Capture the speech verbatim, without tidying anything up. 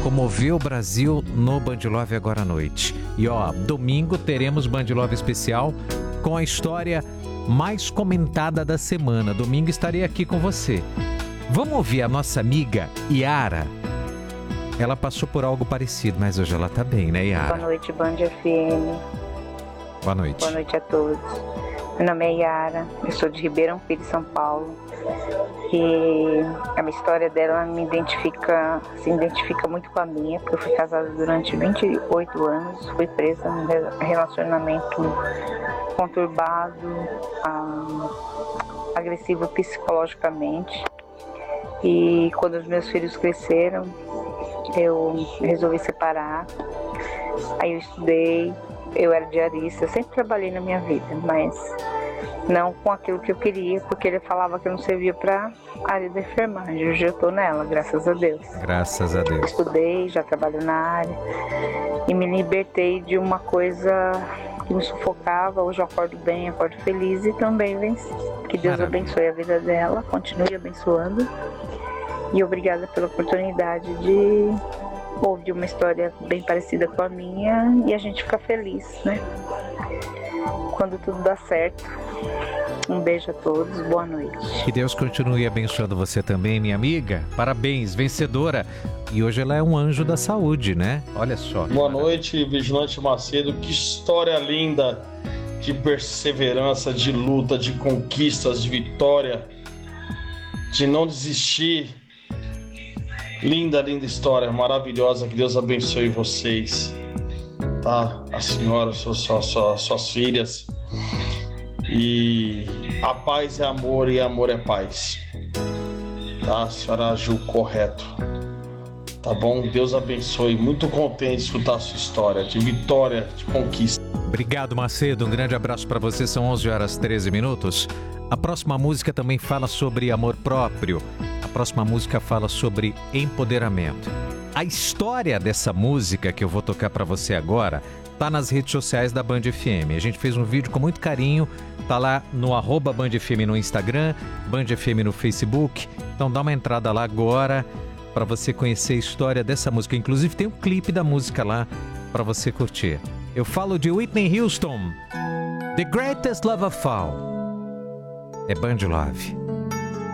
comoveu o Brasil no Band Love agora à noite. E ó, domingo teremos Band Love especial com a história mais comentada da semana. Domingo estarei aqui com você. Vamos ouvir a nossa amiga Yara. Ela passou por algo parecido, mas hoje ela tá bem, né, Yara? Boa noite, Band F M. Boa noite. Boa noite a todos. Meu nome é Yara, eu sou de Ribeirão Pires, São Paulo. E a minha história dela me identifica, se identifica muito com a minha, porque eu fui casada durante vinte e oito anos, fui presa num relacionamento conturbado, ah, agressivo psicologicamente. E quando os meus filhos cresceram, eu resolvi separar. Aí eu estudei, eu era diarista, eu sempre trabalhei na minha vida, mas não com aquilo que eu queria, porque ele falava que eu não servia para a área da enfermagem. Hoje eu estou nela, graças a Deus. Graças a Deus. Estudei, já trabalho na área e me libertei de uma coisa que me sufocava. Hoje eu acordo bem, acordo feliz e também venci. Que Deus Maravilha. Abençoe a vida dela, continue abençoando. E obrigada pela oportunidade de ouvir uma história bem parecida com a minha e a gente fica feliz, né? Quando tudo dá certo. Um beijo a todos, boa noite. Que Deus continue abençoando você também, minha amiga. Parabéns, vencedora. E hoje ela é um anjo da saúde, né? Olha só. Boa noite, Vigilante Macedo. Que história linda de perseverança, de luta, de conquistas, de vitória, de não desistir. Linda, linda história, maravilhosa. Que Deus abençoe vocês, tá? A senhora, suas, suas, suas filhas. E a paz é amor e amor é paz, tá? A senhora agiu correto, tá bom? Deus abençoe. Muito contente de escutar a sua história de vitória, de conquista. Obrigado, Macedo. Um grande abraço para você. São onze horas e treze minutos. A próxima música também fala sobre amor próprio. A próxima música fala sobre empoderamento. A história dessa música que eu vou tocar para você agora tá nas redes sociais da Band F M. A gente fez um vídeo com muito carinho, tá lá no arroba Band F M no Instagram, Band F M no Facebook. Então dá uma entrada lá agora para você conhecer a história dessa música. Inclusive tem um clipe da música lá para você curtir. Eu falo de Whitney Houston, The Greatest Love of All. É Band Love.